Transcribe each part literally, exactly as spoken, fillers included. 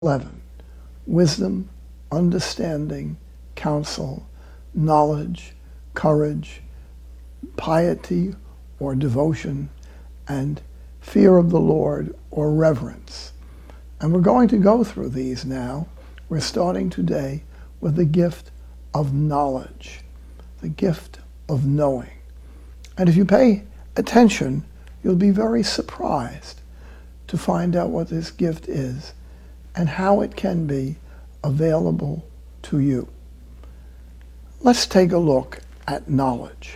eleven. Wisdom, understanding, counsel, knowledge, courage, piety or devotion, and fear of the Lord or reverence. And we're going to go through these now. We're starting today with the gift of knowledge, the gift of knowing. And if you pay attention, you'll be very surprised to find out what this gift is and how it can be available to you. Let's take a look at knowledge.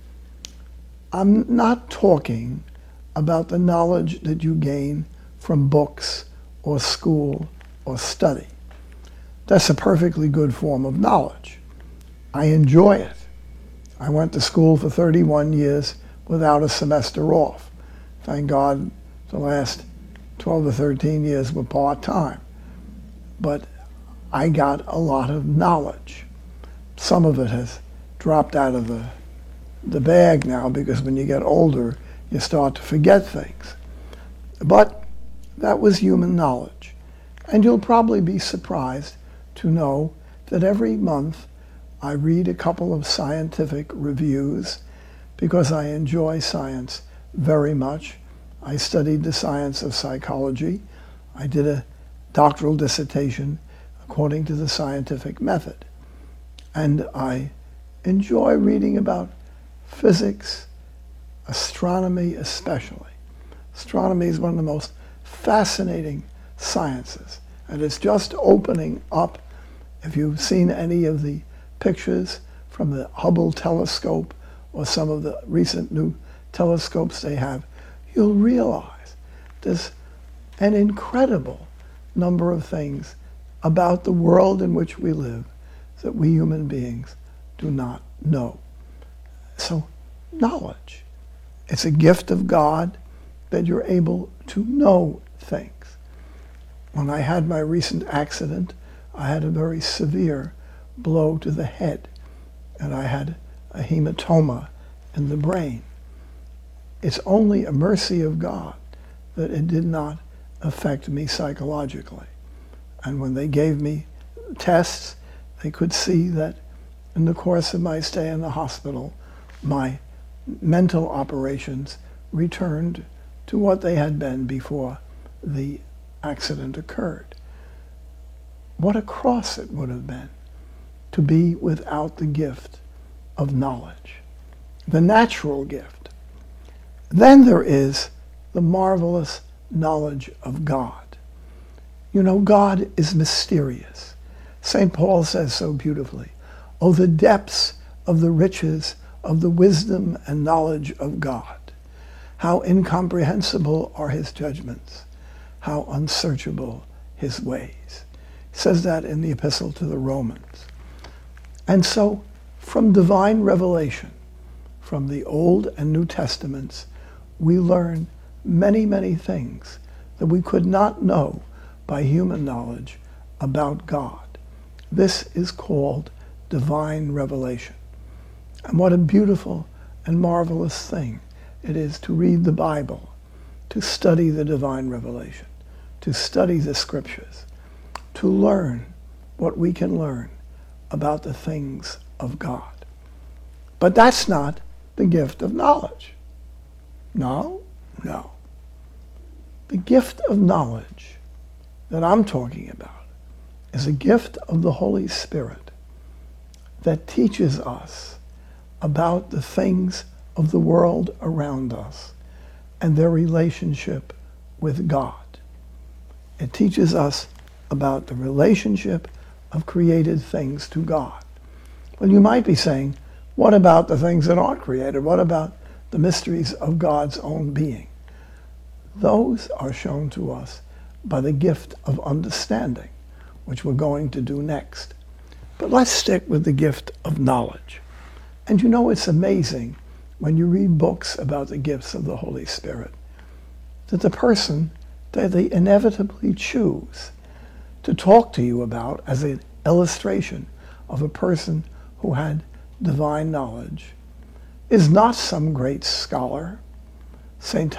I'm not talking about the knowledge that you gain from books or school or study. That's a perfectly good form of knowledge. I enjoy it. I went to school for thirty-one years without a semester off. Thank God the last twelve or thirteen years were part-time. But I got a lot of knowledge. Some of it has dropped out of the, the bag now because when you get older, you start to forget things. But that was human knowledge. And you'll probably be surprised to know that every month I read a couple of scientific reviews because I enjoy science very much. I studied the science of psychology. I did a doctoral dissertation according to the scientific method. And I enjoy reading about physics, astronomy especially. Astronomy is one of the most fascinating sciences, and it's just opening up. If you've seen any of the pictures from the Hubble telescope or some of the recent new telescopes they have, you'll realize there's an incredible number of things about the world in which we live that we human beings do not know. So, knowledge. It's a gift of God that you're able to know things. When I had my recent accident, I had a very severe blow to the head, and I had a hematoma in the brain. It's only a mercy of God that it did not affect me psychologically. And when they gave me tests, they could see that in the course of my stay in the hospital, my mental operations returned to what they had been before the accident occurred. What a cross it would have been to be without the gift of knowledge, the natural gift. Then there is the marvelous knowledge of God. You know, God is mysterious. Saint Paul says so beautifully, "Oh, the depths of the riches of the wisdom and knowledge of God. How incomprehensible are his judgments, how unsearchable his ways." He says that in the Epistle to the Romans. And so, from divine revelation, from the Old and New Testaments, we learn many, many things that we could not know by human knowledge about God. This is called divine revelation. And what a beautiful and marvelous thing it is to read the Bible, to study the divine revelation, to study the scriptures, to learn what we can learn about the things of God. But that's not the gift of knowledge. No, no. The gift of knowledge that I'm talking about is a gift of the Holy Spirit that teaches us about the things of the world around us and their relationship with God. It teaches us about the relationship of created things to God. Well, you might be saying, what about the things that aren't created? What about the mysteries of God's own being? Those are shown to us by the gift of understanding, which we're going to do next. But let's stick with the gift of knowledge. And you know, it's amazing when you read books about the gifts of the Holy Spirit, that the person that they inevitably choose to talk to you about as an illustration of a person who had divine knowledge is not some great scholar. Saint